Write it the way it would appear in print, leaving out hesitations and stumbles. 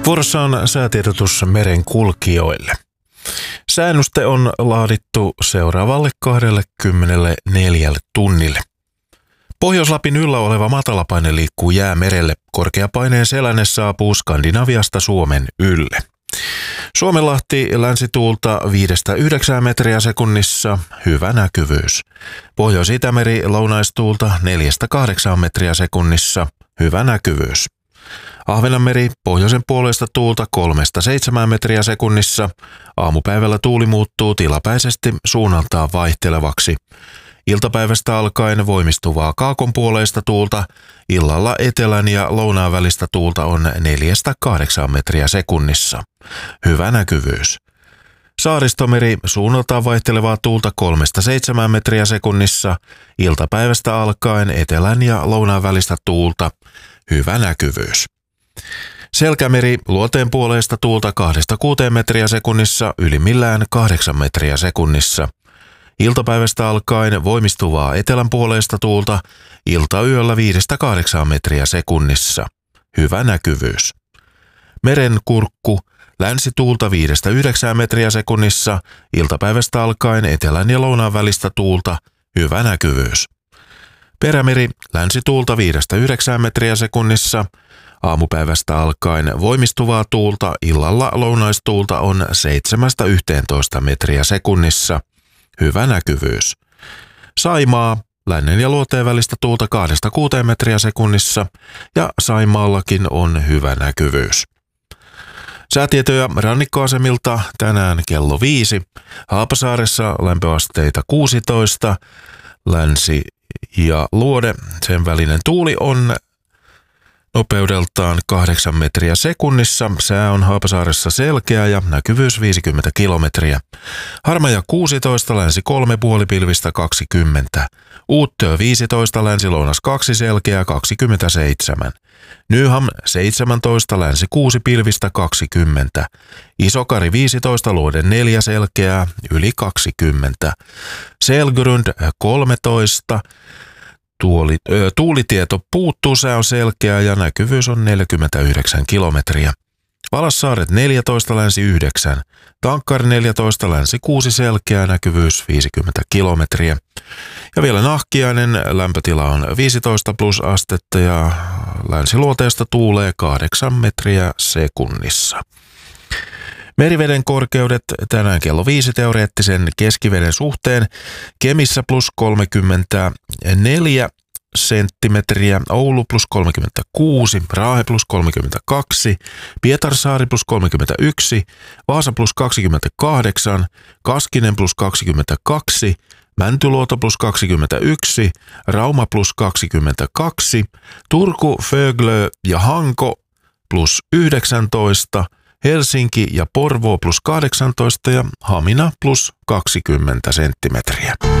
Vuorossa on säätiedotus merenkulkijoille. Säännöste on laadittu seuraavalle 24 tunnille. Pohjois-Lapin yllä oleva matalapaine liikkuu jäämerelle. Korkeapaineen selänne saapuu Skandinaviasta Suomen ylle. Suomenlahti länsituulta 5-9 metriä sekunnissa, hyvä näkyvyys. Pohjois-Itämeri lounaistuulta 4-8 metriä sekunnissa, hyvä näkyvyys. Ahvenanmeri pohjoisen puolesta tuulta 3-7 metriä sekunnissa. Aamupäivällä tuuli muuttuu tilapäisesti suunnaltaan vaihtelevaksi. Iltapäivästä alkaen voimistuvaa kaakonpuoleista tuulta, illalla etelän ja lounaan välistä tuulta on 4-8 metriä sekunnissa. Hyvä näkyvyys. Saaristomeri suunnaltaan vaihtelevaa tuulta 3-7 metriä sekunnissa, iltapäivästä alkaen etelän ja lounaan välistä tuulta. Hyvä näkyvyys. Selkämeri luoteen puoleista tuulta 2-6 metriä sekunnissa, ylimmillään 8 metriä sekunnissa. Iltapäivästä alkaen voimistuvaa etelän puoleista tuulta, iltayöllä 5-8 metriä sekunnissa. Hyvä näkyvyys. Merenkurkku länsituulta 5-9 metriä sekunnissa, iltapäivästä alkaen etelän ja lounaan välistä tuulta. Hyvä näkyvyys. Perämeri länsituulta 5-9 metriä sekunnissa, aamupäivästä alkaen voimistuvaa tuulta, illalla lounaistuulta on 7-11 metriä sekunnissa. Hyvä näkyvyys. Saimaa lännen ja luoteen välistä tuulta 2-6 metriä sekunnissa ja Saimaallakin on hyvä näkyvyys. Säätietoja rannikkoasemilta tänään kello 5. Haapasaaressa lämpöasteita 16, Länsi ja Luode, sen välinen tuuli on nopeudeltaan 8 metriä sekunnissa. Sää on Haapasaaressa selkeä ja näkyvyys 50 kilometriä. Harmaja 16, länsi 3, puolipilvistä 20. Uuttöö 15, länsi-lounas 2, selkeä 27. Nyham 17, länsi 6, pilvistä 20. Isokari 15, Luode 4, selkeää yli 20. Selgrund 13, tuulitieto puuttuu, sää on selkeä ja näkyvyys on 49 kilometriä. Valassaaret 14, länsi 9. Tankkari 14, länsi 6, selkeä, näkyvyys 50 kilometriä. Ja vielä Nahkiainen, lämpötila on 15 plus astetta ja länsiluoteesta tuulee 8 metriä sekunnissa. Meriveden korkeudet tänään kello 5 teoreettisen keskiveden suhteen. Kemissä plus 34 senttimetriä, Oulu plus 36, Raahe plus 32, Pietarsaari plus 31, Vaasa plus 28, Kaskinen plus 22, Mäntyluoto plus 21, Rauma plus 22, Turku, Föglö ja Hanko plus 19, Helsinki ja Porvoo plus 18 ja Hamina plus 20 senttimetriä.